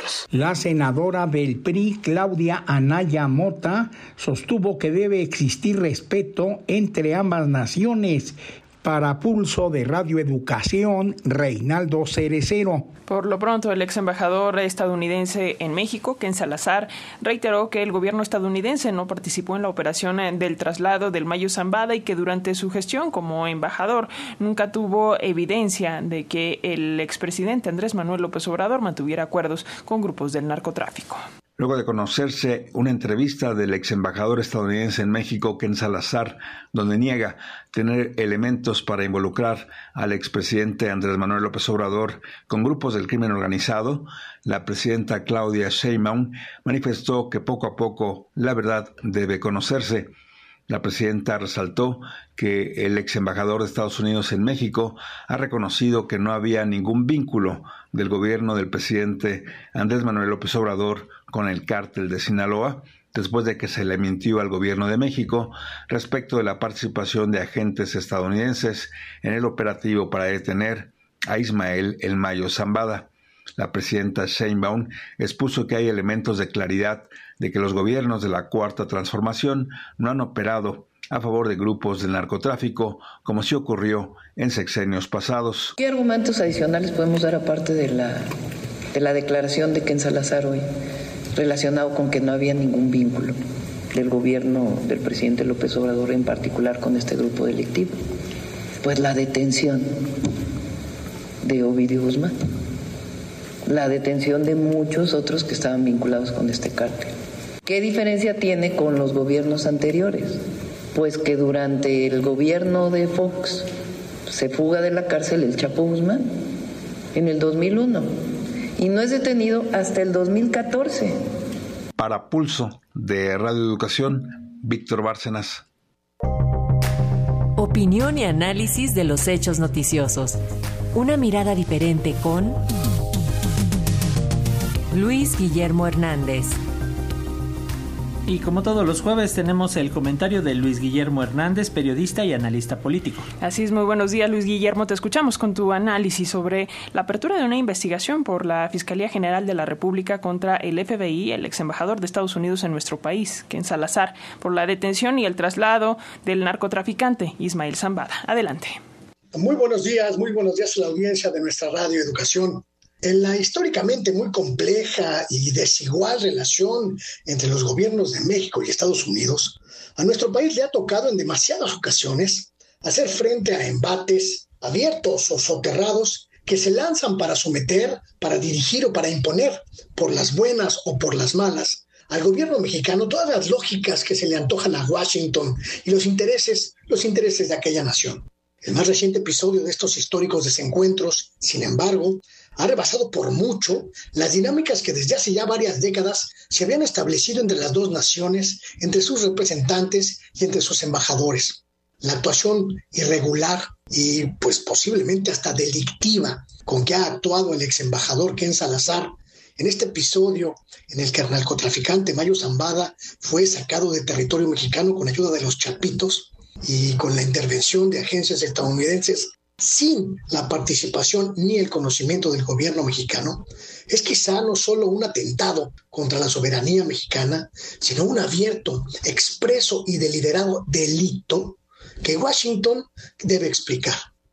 Unidos. La senadora del PRI, Claudia Anaya Mota, sostuvo que debe existir respeto entre ambas naciones. Para Pulso de Radio Educación, Reinaldo Cerecero. Por lo pronto, el ex embajador estadounidense en México, Ken Salazar, reiteró que el gobierno estadounidense no participó en la operación del traslado del Mayo Zambada y que durante su gestión como embajador nunca tuvo evidencia de que el expresidente Andrés Manuel López Obrador mantuviera acuerdos con grupos del narcotráfico. Luego de conocerse una entrevista del ex embajador estadounidense en México, Ken Salazar, donde niega tener elementos para involucrar al expresidente Andrés Manuel López Obrador con grupos del crimen organizado, la presidenta Claudia Sheinbaum manifestó que poco a poco la verdad debe conocerse. La presidenta resaltó que el ex embajador de Estados Unidos en México ha reconocido que no había ningún vínculo del gobierno del presidente Andrés Manuel López Obrador con el cártel de Sinaloa, después de que se le mintió al gobierno de México respecto de la participación de agentes estadounidenses en el operativo para detener a Ismael El Mayo Zambada. La presidenta Sheinbaum expuso que hay elementos de claridad de que los gobiernos de la Cuarta Transformación no han operado a favor de grupos del narcotráfico, como sí ocurrió en sexenios pasados. ¿Qué argumentos adicionales podemos dar aparte de la declaración de Ken Salazar hoy, relacionado con que no había ningún vínculo del gobierno del presidente López Obrador en particular con este grupo delictivo? Pues la detención de Ovidio Guzmán, la detención de muchos otros que estaban vinculados con este cártel. ¿Qué diferencia tiene con los gobiernos anteriores? Pues que durante el gobierno de Fox se fuga de la cárcel el Chapo Guzmán en el 2001 y no es detenido hasta el 2014. Para Pulso de Radio Educación, Víctor Bárcenas. Opinión y análisis de los hechos noticiosos. Una mirada diferente con Luis Guillermo Hernández. Y como todos los jueves tenemos el comentario de Luis Guillermo Hernández, periodista y analista político. Así es, muy buenos días Luis Guillermo, te escuchamos con tu análisis sobre la apertura de una investigación por la Fiscalía General de la República contra el FBI, el ex embajador de Estados Unidos en nuestro país, Ken Salazar, por la detención y el traslado del narcotraficante Ismael Zambada. Adelante. Muy buenos días a la audiencia de nuestra Radio Educación. En la históricamente muy compleja y desigual relación entre los gobiernos de México y Estados Unidos, a nuestro país le ha tocado en demasiadas ocasiones hacer frente a embates abiertos o soterrados que se lanzan para someter, para dirigir o para imponer, por las buenas o por las malas, al gobierno mexicano todas las lógicas que se le antojan a Washington y los intereses de aquella nación. El más reciente episodio de estos históricos desencuentros, sin embargo, ha rebasado por mucho las dinámicas que desde hace ya varias décadas se habían establecido entre las dos naciones, entre sus representantes y entre sus embajadores. La actuación irregular y pues posiblemente hasta delictiva con que ha actuado el ex embajador Ken Salazar en este episodio en el que el narcotraficante Mayo Zambada fue sacado de territorio mexicano con ayuda de los Chapitos y con la intervención de agencias estadounidenses sin la participación ni el conocimiento del gobierno mexicano, es quizá no solo un atentado contra la soberanía mexicana, sino un abierto, expreso y deliberado delito que Washington debe explicar.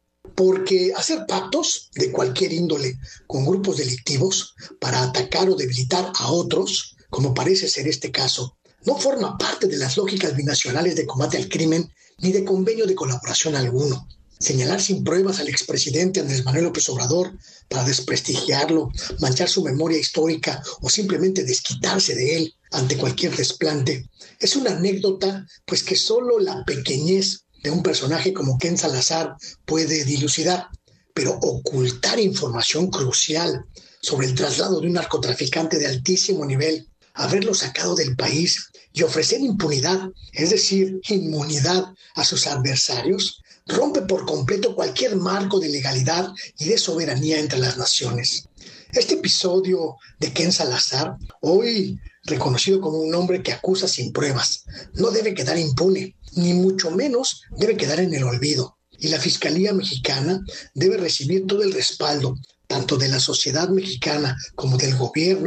Porque hacer pactos de cualquier índole con grupos delictivos para atacar o debilitar a otros, como parece ser este caso, no forma parte de las lógicas binacionales de combate al crimen ni de convenio de colaboración alguno. Señalar sin pruebas al expresidente Andrés Manuel López Obrador para desprestigiarlo, manchar su memoria histórica o simplemente desquitarse de él ante cualquier desplante es una anécdota pues que solo la pequeñez de un personaje como Ken Salazar puede dilucidar, pero ocultar información crucial sobre el traslado de un narcotraficante de altísimo nivel, haberlo sacado del país y ofrecer impunidad, es decir, inmunidad a sus adversarios, rompe por completo cualquier marco de legalidad y de soberanía entre las naciones. Este episodio de Ken Salazar, hoy reconocido como un hombre que acusa sin pruebas, no debe quedar impune, ni mucho menos debe quedar en el olvido. Y la Fiscalía Mexicana debe recibir todo el respaldo, tanto de la sociedad mexicana como del gobierno,